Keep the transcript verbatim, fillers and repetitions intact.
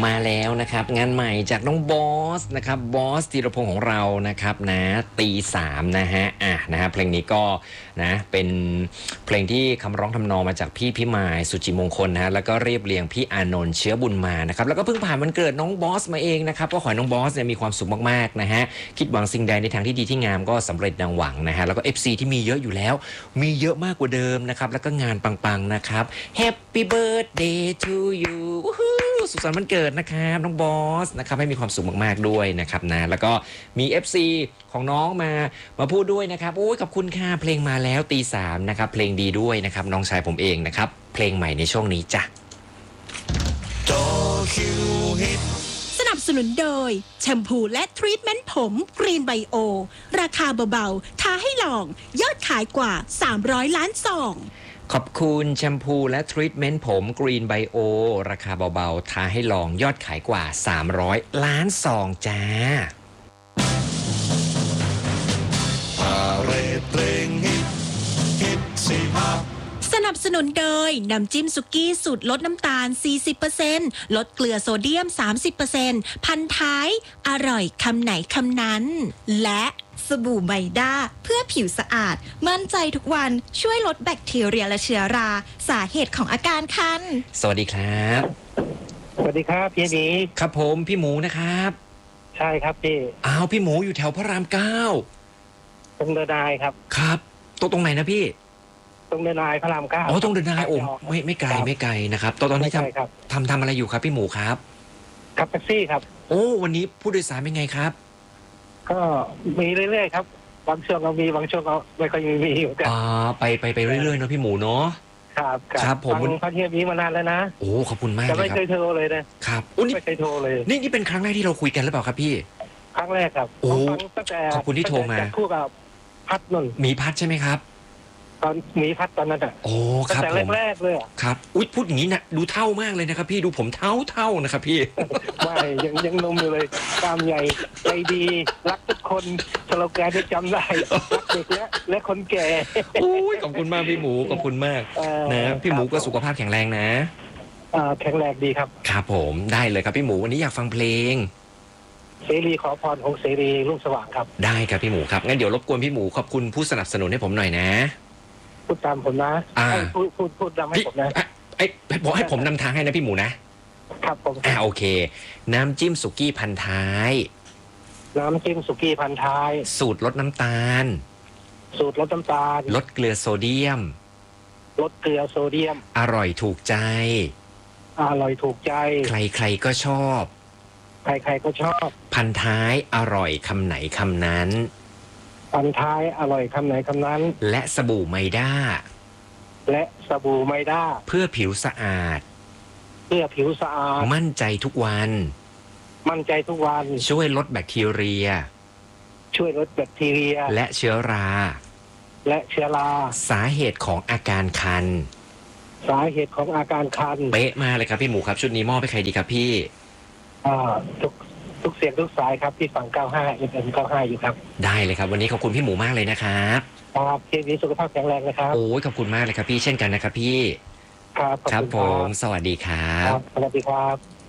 มาแล้วนะครับงานใหม่จากน้องบอสนะครับบอสธีรพงศ์ของเรานะครับนะตีสามนะฮะอ่ะนะฮะเพลงนี้ก็นะเป็นเพลงที่คำร้องทำนองมาจากพี่พิมายสุจิมงคลนะฮะแล้วก็เรียบเรียงพี่อานนท์เชื้อบุญมานะครับแล้วก็เพิ่งผ่านวันเกิดน้องบอสมาเองนะครับก็ขอให้น้องบอสเนี่ยมีความสุขมากๆนะฮะคิดหวังสิ่งใดในทางที่ดีที่งามก็สำเร็จดังหวังนะฮะแล้วก็ เอฟ ซี ที่มีเยอะอยู่แล้วมีเยอะมากกว่าเดิมนะครับแล้วก็งานปังๆนะครับ Happy Birthday to you สุขสันต์วันเกิดนะครับน้องบอสนะครับให้มีความสุขมากๆด้วยนะครับนะแล้วก็มี เอฟ ซี ของน้องมามาพูดด้วยนะครับโอ้ยขอบคุณค่ะเพลงมาแล้วตีสามนะครับเพลงดีด้วยนะครับน้องชายผมเองนะครับเพลงใหม่ในช่วงนี้จ้ะสนับสนุนโดยแชมพูและทรีทเมนต์ผมกรีนไบโอราคาเบาๆท้าให้ลองยอดขายกว่าสามร้อยล้านซองขอบคุณแชมพูและทรีทเมนต์ผมกรีนไบโอราคาเบาๆท้าให้ลองยอดขายกว่าสามร้อยล้านซองจ้าสนับสนุนโดยน้ำจิ้มสุกี้สูตรลดน้ำตาล สี่สิบเปอร์เซ็นต์ ลดเกลือโซเดียม สามสิบเปอร์เซ็นต์ พันท้ายอร่อยคำไหนคำนั้นและสบู่ไบด้าเพื่อผิวสะอาดมั่นใจทุกวันช่วยลดแบคทีเรียและเชื้อราสาเหตุของอาการคันสวัสดีครับสวัสดีครับพี่นี้ครับผมพี่หมูนะครับใช่ครับพี่อ้าวพี่หมูอยู่แถวพระรามเก้าตรงเดินนายครับครับตรงตรงไหนนะพี่ตรงเดินนายพระรามเก้าอ๋อตรงเดินนายโอ้ไม่ไม่ไกลไม่ไกลนะครับตอนตอนนี้ทำทำทำอะไรอยู่ครับพี่หมูครับขับแท็กซี่ครับโอ้วันนี้ผู้โดยสารเป็นไงครับก็มีเรื่อยๆครับบางช่วงก็มีบางช่วงก็ไม่ค่อยมีเหมือนกันอ่าไปไปไปเรื่อยๆเนาะพี่หมูเนาะครับครับผมพันเทียบนี้มานานแล้วนะโอ้ขอบคุณมากเลยครับจะไม่เคยโทรเลยนะครับไม่เคยโทรเลยนี่นี่เป็นครั้งแรกที่เราคุยกันหรือเปล่าครับพี่ครั้งแรกครับโอ้ขอบคุณที่โทรมาคู่กับพัดนนมีพัดใช่ไหมครับตอนมีพัดตอนนั้นอ่ะโอ้ครับแต่แรกๆเลยครับอุ้ยพูดอย่างนี้นะดูเท่ามากเลยนะครับพี่ดูผมเท่าเท่านะครับพี่ไม่ยังยังนมอยู่เลยกล้ามใหญ่ใจดีรักทุกคนสโลแกนที่จำได้รักเด็กและและคนแก่โอ้ยขอบคุณมากพี่หมูขอบคุณมากนะพี่หมูก็สุขภาพแข็งแรงนะแข็งแรงดีครับครับผมได้เลยครับพี่หมูวันนี้อยากฟังเพลงเสรีขอพรของเสรีรุ่งสว่างครับได้ครับพี่หมูครับงั้นเดี๋ยวรบกวนพี่หมูขอบคุณผู้สนับสนุนให้ผมหน่อยนะพูดตามผมนะพูดพูดพูดนำให้ผมนะไอ้บอกให้ผมนำทางให้นะพี่หมูนะครับผมอ่าโอเคน้ำจิ้มสุกี้พันท้ายน้ำจิ้มสุกี้พันท้ายสูตรลดน้ำตาลสูตรลดน้ำตาลลดเกลือโซเดียมลดเกลือโซเดียมอร่อยถูกใจอร่อยถูกใจใครๆก็ชอบใครๆก็ชอบพันท้ายอร่อยคำไหนคำนั้นพันท้ายอร่อยคำไหนคำนั้นและสบู่ไมด้าและสบู่ไมด้าเพื่อผิวสะอาดเพื่อผิวสะอาดมั่นใจทุกวันมั่นใจทุกวันช่วยลดแบคทีเรียช่วยลดแบคทีเรียและเชื้อราและเชื้อราสาเหตุของอาการคันสาเหตุของอาการคันเป๊ะมากเลยครับพี่หมูครับชุดนี้มอบให้ใครดีครับพี่อ่าทุกทุกเสียงทุกสายครับที่ฝั่งเก้าห้า เอฟ เอ็ม เก้าห้าอยู่ครับได้เลยครับวันนี้ขอบคุณพี่หมูมากเลยนะครับครับทีนี้สุขภาพแข็งแรงนะครับโอ้ยขอบคุณมากเลยครับพี่เช่นกันนะครับพี่ครับครับผมสวัสดีครับสวัสดีครับ